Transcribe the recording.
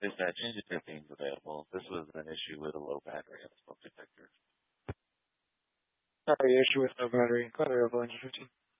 Dispatch, engine 15 is available. This was an issue with a low battery on the smoke detector. Sorry, issue with no battery. Cloud available, engine 15.